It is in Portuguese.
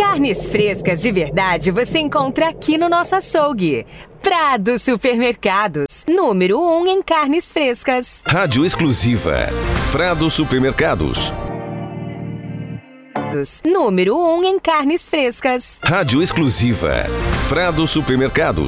Carnes frescas de verdade você encontra aqui no nosso açougue. Prado Supermercados, número 1 em carnes frescas. Rádio exclusiva Prado Supermercados. Número 1 em carnes frescas. Rádio exclusiva Prado Supermercados.